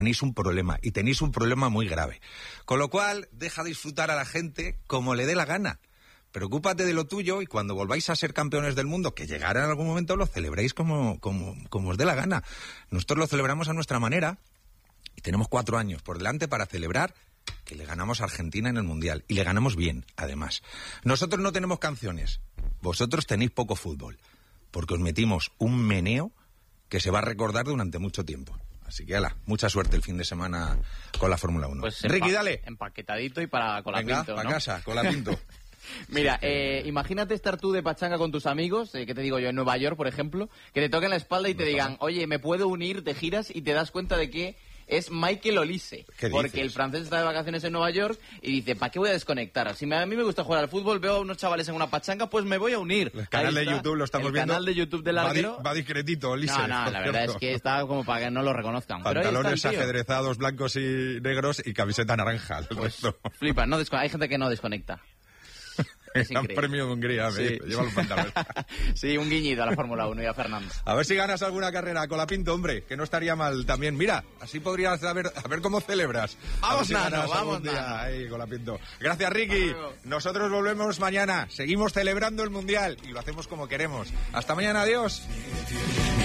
tenéis un problema, y tenéis un problema muy grave. Con lo cual, deja disfrutar a la gente como le dé la gana. Preocúpate de lo tuyo y cuando volváis a ser campeones del mundo, que llegará en algún momento, lo celebréis como os dé la gana. Nosotros lo celebramos a nuestra manera y tenemos 4 años por delante para celebrar que le ganamos a Argentina en el Mundial. Y le ganamos bien, además. Nosotros no tenemos canciones. Vosotros tenéis poco fútbol. Porque os metimos un meneo que se va a recordar durante mucho tiempo. Así que, ala, mucha suerte el fin de semana con la Fórmula 1. Pues Ricky, dale. Empaquetadito y para Colapinto. Venga, para casa, Colapinto. Mira, imagínate estar tú de pachanga con tus amigos, ¿qué te digo yo? En Nueva York, por ejemplo, que te toquen la espalda y te digan, oye, ¿me puedo unir? Te giras y te das cuenta de que es Michael Olise, porque el francés está de vacaciones en Nueva York y dice, ¿para qué voy a desconectar? Si a mí me gusta jugar al fútbol, veo a unos chavales en una pachanga, pues me voy a unir. El canal de YouTube lo estamos viendo. El canal de YouTube del arquero. Va discretito, Olise. No, la verdad es que está como para que no lo reconozcan. Pantalones ajedrezados, blancos y negros y camiseta naranja. Pues flipa, hay gente que no desconecta. Es Gran Premio de Hungría, sí. Lleva los pantalones. Sí, un guiñito a la Fórmula 1 y a Fernando. A ver si ganas alguna carrera, Colapinto, hombre, que no estaría mal también. Mira, así podrías a ver cómo celebras. Vamos, si Nano, vamos, Nano. Ahí, Colapinto. Gracias, Ricky. Nosotros volvemos mañana. Seguimos celebrando el Mundial y lo hacemos como queremos. Hasta mañana, adiós.